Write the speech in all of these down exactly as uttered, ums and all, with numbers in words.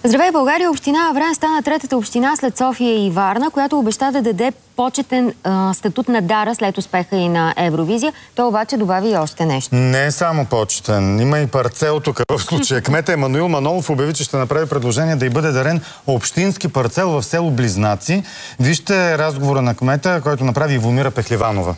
Здравей, България! Община Аврен стана третата община след София и Варна, която обеща да даде почетен а, статут на дара след успеха и на Евровизия. Той обаче добави и още нещо. Не е само почетен. Има и парцел тук в случая. Кмета Емануил Манолов обяви, че ще направи предложение да й бъде дарен общински парцел в село Близнаци. Вижте разговора на кмета, който направи Ивомира Пехливанова.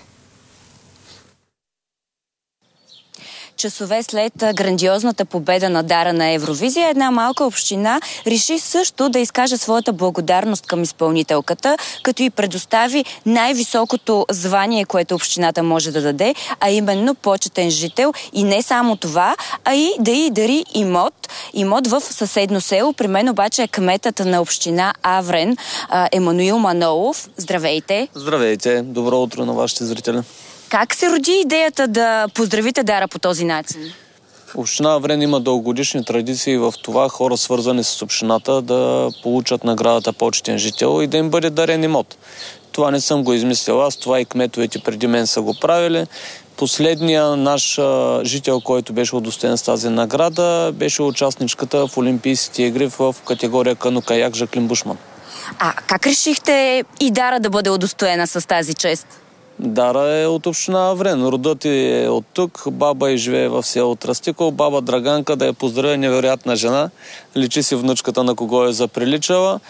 Часове след грандиозната победа на дара на Евровизия, една малка община реши също да изкаже своята благодарност към изпълнителката, като й предостави най-високото звание, което общината може да даде, а именно почетен жител. И не само това, а и да й дари имот. Имот в съседно село. При мен обаче е кметът на община Аврен, Емануил Манолов. Здравейте! Здравейте! Добро утро на вашите зрители! Как се роди идеята да поздравите дара по този начин? Община Аврен има дългогодишни традиции в това хора, свързани с общината, да получат наградата почетен жител и да им бъде дарен имот. Това не съм го измислил аз, това и кметовете преди мен са го правили. Последният наш а, жител, който беше удостоен с тази награда, беше участничката в Олимпийските игри в категория кано-каяк Жаклин Бушман. А как решихте и дара да бъде удостоена с тази чест? Дара е от община Аврен. Родът е от тук. Баба и живее в село Тръстикол. Баба Драганка, да я поздравя, невероятна жена. Личи си внучката, на кого е заприличала.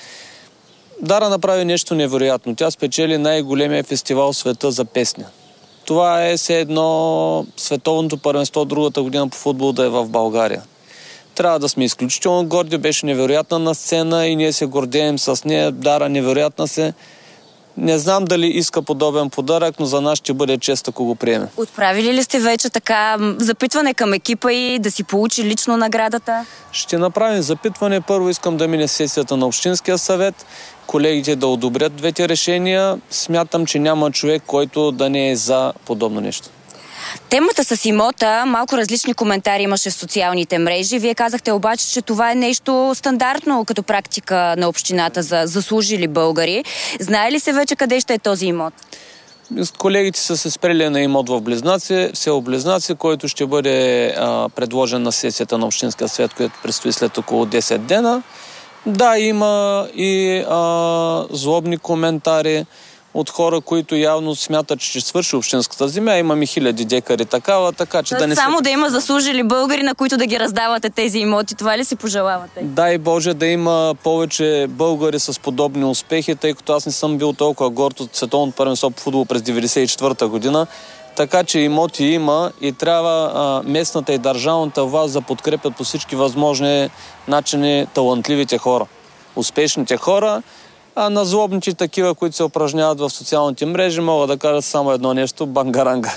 Дара направи нещо невероятно. Тя спечели най-големия фестивал в света за песня. Това е все едно световното първенство другата година по футбол да е в България. Трябва да сме изключително горди. Беше невероятна на сцена и ние се гордеем с нея. Дара невероятна се. Не знам дали иска подобен подарък, но за нас ще бъде чест, ако го приеме. Отправили ли сте вече така запитване към екипа и да си получи лично наградата? Ще направим запитване. Първо искам да мине сесията на Общинския съвет, колегите да одобрят двете решения. Смятам, че няма човек, който да не е за подобно нещо. Темата с имота, малко различни коментари имаше в социалните мрежи. Вие казахте обаче, че това е нещо стандартно като практика на общината за заслужили българи. Знае ли се вече къде ще е този имот? Колегите са се спрели на имот в Близнаци, в село Близнаци, който ще бъде а, предложен на сесията на Общинския съвет, което предстои след около десет дена. Да, има и а, злобни коментари от хора, които явно смятат, че ще свърши общинската земя. Имаме хиляди декари такава, така че да, да не Само се... да има заслужили българи, на които да ги раздавате тези имоти. Това ли си пожелавате? Дай Боже да има повече българи с подобни успехи, тъй като аз не съм бил толкова горд от световното първенство по футбол през деветдесет и четвърта година. Така че имоти има и трябва а, местната и държавната власт да подкрепят по всички възможни начини талантливите хора, успешните хора. А на злобните такива, които се упражняват в социалните мрежи, мога да кажа само едно нещо – бангаранга.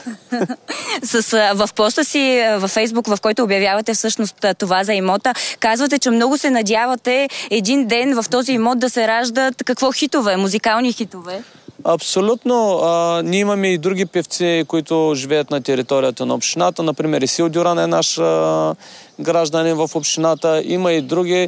С, в поста си във Фейсбук, в който обявявате всъщност това за имота, казвате, че много се надявате един ден в този имот да се раждат какво хитове, музикални хитове? Абсолютно. А, ние имаме и други певци, които живеят на територията на общината. Например, Исил Дюран е наш а, гражданин в общината. Има и други.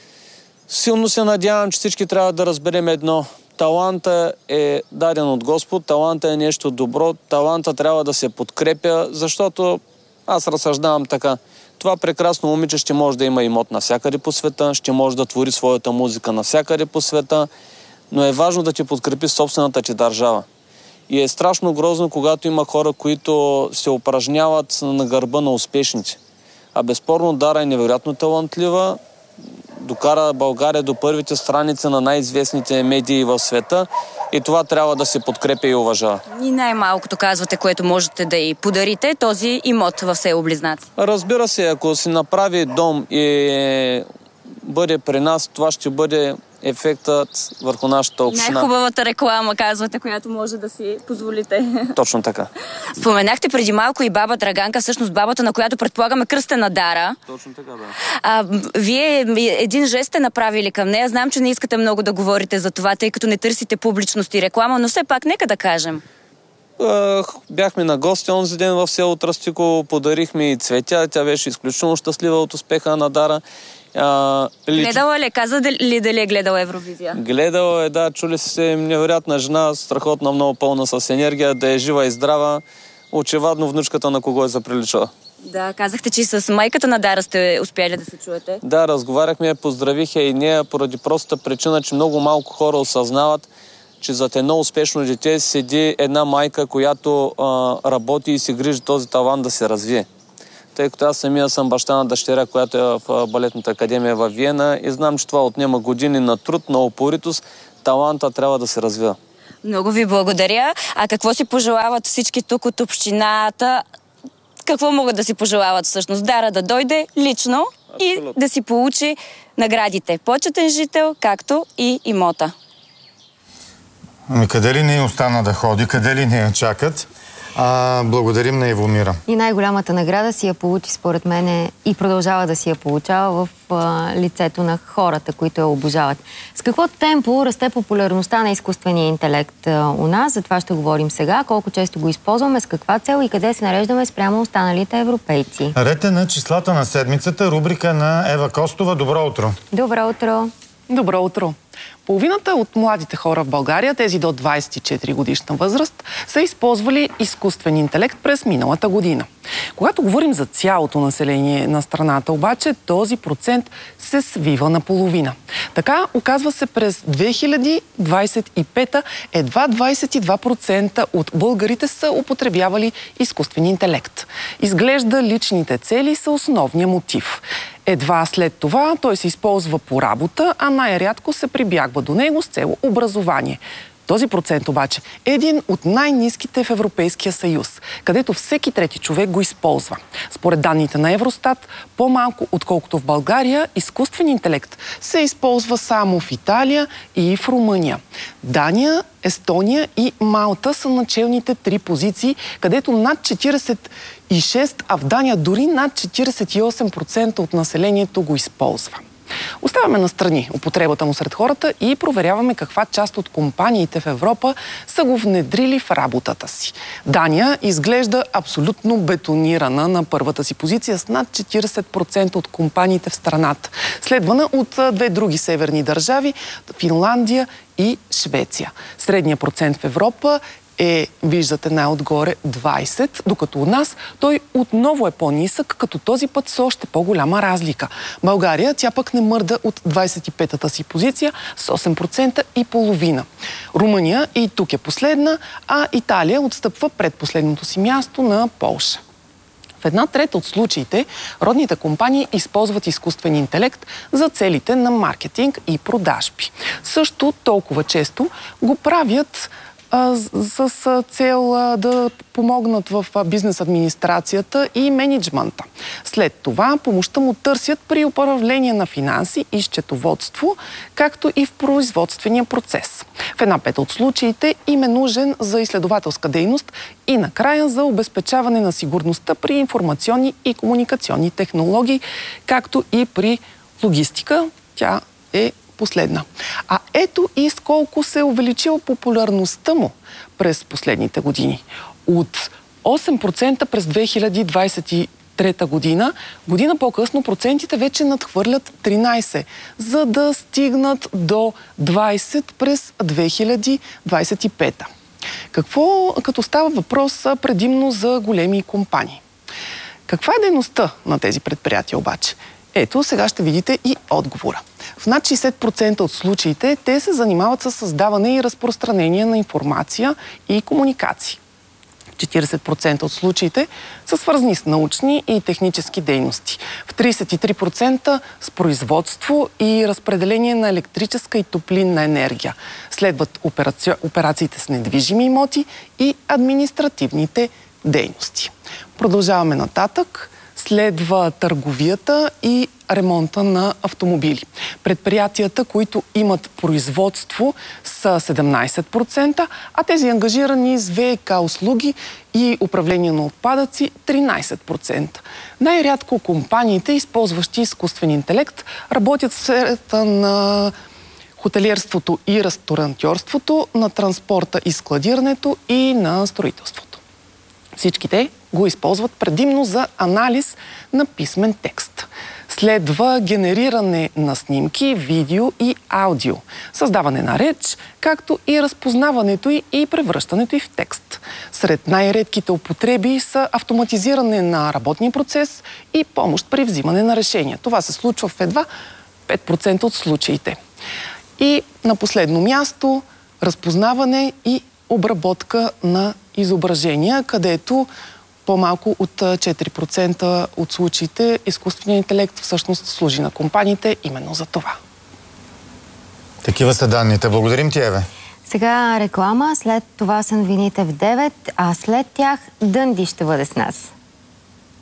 Силно се надявам, че всички трябва да разберем едно. Таланта е даден от Господ, таланта е нещо добро, таланта трябва да се подкрепя, защото аз разсъждавам така. Това прекрасно момиче ще може да има имот навсякъде по света, ще може да твори своята музика навсякъде по света, но е важно да ти подкрепи собствената ти държава. И е страшно грозно, когато има хора, които се упражняват на гърба на успешните. А безспорно Дара е невероятно талантлива, докара България до първите страници на най-известните медии в света и това трябва да се подкрепя и уважава. И най-малкото казвате, което можете да й подарите, този имот в село Близнаци. Разбира се, ако си направи дом и бъде при нас, това ще бъде ефектът върху нашата община. Най-хубавата реклама, казвате, която може да си позволите. Точно така. Споменахте преди малко и баба Драганка, всъщност бабата, на която предполагаме кръстена Дара. Точно така, да. А, вие един жест сте направили към нея. Знам, че не искате много да говорите за това, тъй като не търсите публичност и реклама, но все пак нека да кажем. Бяхме на гости онзи ден в село Тръстико, подарихме и цветя. Тя беше изключително щастлива от успеха на Дара. А, ли... Гледала ли? Каза ли дали е гледала Евровизия? Гледала е, да. Чули се невероятна жена, страхотна, много пълна с енергия, да е жива и здрава. Очевадно внучката на кого е заприличала. Да, казахте, че и с майката на Дара сте успяли да се чуете. Да, разговаряхме, поздравиха и нея поради простата причина, че много малко хора осъзнават, че зад едно успешно дете седи една майка, която а, работи и се грижи този талант да се развие. Тъй като аз самия съм баща на дъщеря, която е в балетната академия във Виена и знам, че това отнема години на труд, на упоритост. Таланта трябва да се развива. Много ви благодаря. А какво си пожелават всички тук от общината? Какво могат да си пожелават всъщност? Дара да дойде лично Абсолютно. И да си получи наградите. Почетен жител, както и имота. Ами къде ли не остана да ходи, къде ли не я чакат? А, благодарим на Ивомира. И най-голямата награда си я получи, според мен, и продължава да си я получава в а, лицето на хората, които я обожават. С какво темпо расте популярността на изкуствения интелект а, у нас? За това ще говорим сега. Колко често го използваме, с каква цел и къде се нареждаме спрямо останалите европейци. Рете на числата на седмицата, рубрика на Ева Костова. Добро утро! Добро утро! Добро утро! Половината от младите хора в България, тези до двадесет и четири годишна възраст, са използвали изкуствен интелект през миналата година. Когато говорим за цялото население на страната, обаче, този процент се свива на половина. Така, оказва се, през две хиляди двадесет и пета едва двадесет и два процента от българите са употребявали изкуствен интелект. Изглежда, личните цели са основния мотив. Едва след това той се използва по работа, а най-рядко се прибягва до него с цел образование. Този процент обаче е един от най-ниските в Европейския съюз, където всеки трети човек го използва. Според данните на Евростат, по-малко отколкото в България, изкуствен интелект се използва само в Италия и в Румъния. Дания, Естония и Малта са началните три позиции, където над четиридесет и шест, а в Дания дори над четиридесет и осем процента от населението го използва. Оставяме настрани употребата му сред хората и проверяваме каква част от компаниите в Европа са го внедрили в работата си. Дания изглежда абсолютно бетонирана на първата си позиция с над четиридесет процента от компаниите в страната, следвана от две други северни държави – Финландия и Швеция. Средният процент в Европа е, виждате най-отгоре, двадесет, докато у нас той отново е по-нисък, като този път с още по-голяма разлика. България, тя пък не мърда от двадесет и петата си позиция с осем процента и половина. Румъния и тук е последна, а Италия отстъпва пред последното си място на Полша. В една трета от случаите родните компании използват изкуствен интелект за целите на маркетинг и продажби. Също толкова често го правят с цел да помогнат в бизнес администрацията и мениджмънта. След това помощта му търсят при управление на финанси и счетоводство, както и в производствения процес. В една пета от случаите им е нужен за изследователска дейност и накрая за обезпечаване на сигурността при информационни и комуникационни технологии, както и при логистика. Тя е последна. А ето и сколко се е увеличила популярността му през последните години. От осем процента през две хиляди двадесет и трета година, година по-късно процентите вече надхвърлят тринадесет, за да стигнат до двадесет през две хиляди двадесет и пета. Какво, като става въпрос предимно за големи компании? Каква е дейността на тези предприятия обаче? Ето, сега ще видите и отговора. В над шейсет процента от случаите те се занимават с създаване и разпространение на информация и комуникации. четиридесет процента от случаите са свързани с научни и технически дейности. В тридесет и три процента с производство и разпределение на електрическа и топлинна енергия. Следват операци... операциите с недвижими имоти и административните дейности. Продължаваме нататък. Следва търговията и ремонта на автомобили. Предприятията, които имат производство, са седемнадесет процента, а тези ангажирани с ВиК услуги и управление на отпадъци тринадесет процента. Най-рядко компаниите, използващи изкуствен интелект, работят в сферата на хотелиерството и ресторантьорството, на транспорта и складирането и на строителството. Всички те го използват предимно за анализ на писмен текст. Следва генериране на снимки, видео и аудио, създаване на реч, както и разпознаването й и превръщането й в текст. Сред най-редките употреби са автоматизиране на работния процес и помощ при взимане на решения. Това се случва в едва пет процента от случаите. И на последно място разпознаване и обработка на изображения, където по-малко от четири процента от случаите изкуственият интелект всъщност служи на компаниите именно за това. Такива са данните. Благодарим ти, Еве. Сега реклама, след това са новините в девет, а след тях Дънди ще бъде с нас.